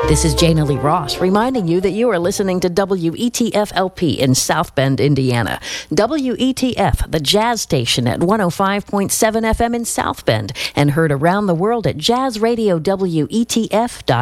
This is Jana Lee Ross reminding you that you are listening to WETF-LP in South Bend, Indiana. WETF, the jazz station at 105.7 FM in South Bend, and heard around the world at jazzradiowetf.org.